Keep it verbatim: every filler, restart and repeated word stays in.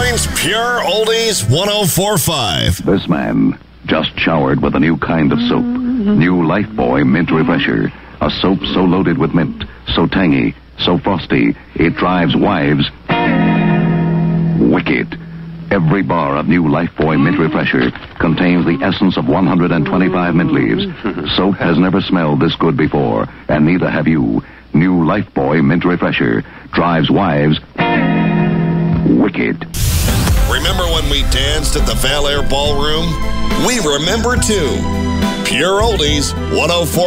Pittsburgh's Pure Oldies one oh four point five. This man just showered with a new kind of soap. New Lifebuoy Mint Refresher. A soap so loaded with mint, so tangy, so frosty, it drives wives wicked. Every bar of new Lifebuoy Mint Refresher contains the essence of one hundred twenty-five mint leaves. Soap has never smelled this good before, and neither have you. New Lifebuoy Mint Refresher drives wives wicked. Remember when we danced at the Val Air Ballroom? We remember too. Pure Oldies one oh four